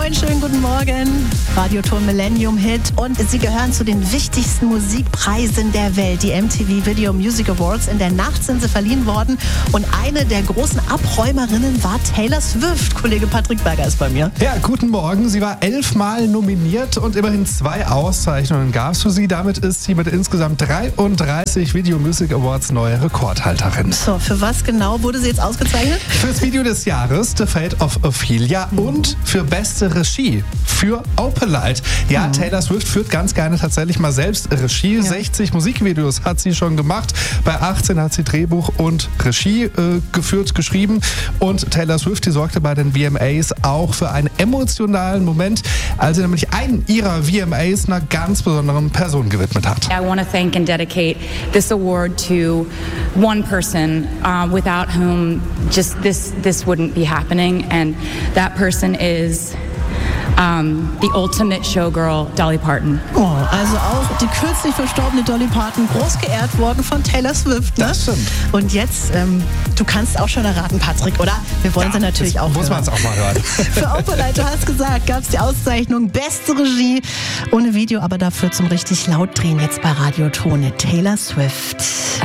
Moin, schönen guten Morgen. Radioton Millennium Hit und sie gehören zu den wichtigsten Musikpreisen der Welt. Die MTV Video Music Awards. In der Nacht sind sie verliehen worden und eine der großen Abräumerinnen war Taylor Swift. Kollege Patrick Berger ist bei mir. Ja, guten Morgen. Sie war 11 Mal nominiert und immerhin 2 Auszeichnungen gab es für sie. Damit ist sie mit insgesamt 33 Video Music Awards neue Rekordhalterin. So, für was genau wurde sie jetzt ausgezeichnet? Fürs Video des Jahres, The Fate of Ophelia, und für beste Regie für Opalite. Ja, Taylor Swift führt ganz gerne tatsächlich mal selbst Regie. Ja. 60 Musikvideos hat sie schon gemacht. Bei 18 hat sie Drehbuch und Regie geschrieben. Und Taylor Swift, die sorgte bei den VMAs auch für einen emotionalen Moment, als sie nämlich einen ihrer VMAs einer ganz besonderen Person gewidmet hat. I want to thank and dedicate this award to one person without whom just this wouldn't be happening, and that person is the ultimate showgirl, Dolly Parton. Oh, also auch die kürzlich verstorbene Dolly Parton, groß geehrt worden von Taylor Swift. Ne? Das stimmt. Und jetzt, du kannst auch schon erraten, Patrick, oder? Wir wollen sie natürlich auch muss man es auch mal hören. Für Opalite, du hast gesagt, gab es die Auszeichnung Beste Regie ohne Video, aber dafür zum richtig laut drehen jetzt bei Radiotone. Taylor Swift.